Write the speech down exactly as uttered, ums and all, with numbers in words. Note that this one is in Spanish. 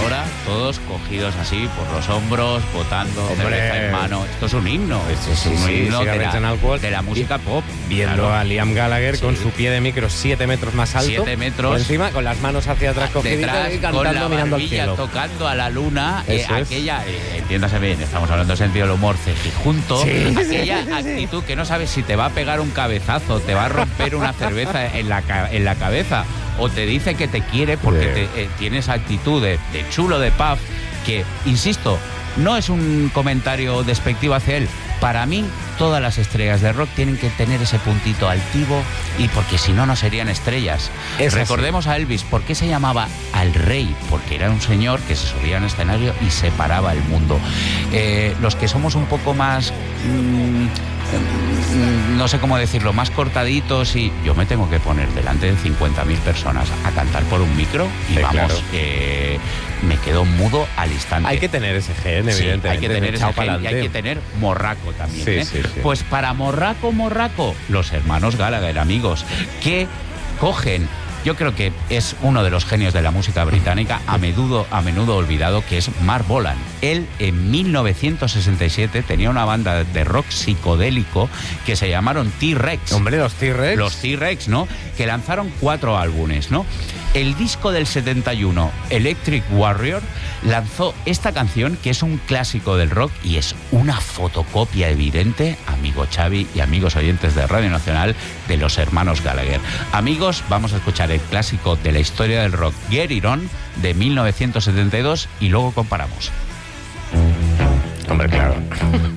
ahora todos cogidos así por los hombros, botando, Hombre. cerveza en mano. Esto es un himno. Sí, es sí, un sí, himno de cigarrillos en la, alcohol. de la música pop. Viendo Claro. a Liam Gallagher Sí. con su pie de micro siete metros más alto. Siete metros. Por encima, con las manos hacia atrás cogiditas Detrás, y con cantando la mirando al barbilla cielo. tocando a la luna, eh, Eso es. aquella, eh, entiéndase bien, estamos hablando en sentido del humor, cejijunto, Sí, aquella sí, sí, sí. actitud que no sabes si te va a pegar un cabezazo, te va a romper una cerveza en la, ca- en la cabeza, o te dice que te quiere porque Sí. te, eh, tiene esa actitud de, de chulo de pub, que, insisto, no es un comentario despectivo hacia él. Para mí, todas las estrellas de rock tienen que tener ese puntito altivo, y porque si no, no serían estrellas. Es así. Recordemos a Elvis. ¿Por qué se llamaba al rey? Porque era un señor que se subía en escenario y separaba el mundo. Eh, los que somos un poco más... mmm, no sé cómo decirlo, más cortaditos, y yo me tengo que poner delante de cincuenta mil personas a cantar por un micro y Sí, vamos, claro. eh, me quedo mudo al instante. Hay que tener ese gen, Sí, evidentemente. hay que tener ese echado gen y pa'lante. hay que tener morraco también. Sí, ¿eh? sí, sí. Pues para morraco, morraco, los hermanos Gallagher, amigos, que cogen... Yo creo que es uno de los genios de la música británica, a menudo, a menudo olvidado, que es Mark Bolan. Él, en mil novecientos sesenta y siete, tenía una banda de rock psicodélico que se llamaron T-Rex. Hombre, los T-Rex. Los T-Rex, ¿no? Que lanzaron cuatro álbumes, ¿no? El disco del setenta y uno, Electric Warrior, lanzó esta canción, que es un clásico del rock y es una fotocopia evidente, amigo Xavi y amigos oyentes de Radio Nacional, de los hermanos Gallagher. Amigos, vamos a escuchar el clásico de la historia del rock, Get It On, de mil novecientos setenta y dos, y luego comparamos. Hombre, claro.